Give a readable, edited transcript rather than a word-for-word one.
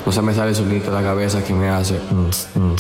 No se me sale solito la cabeza que me hace.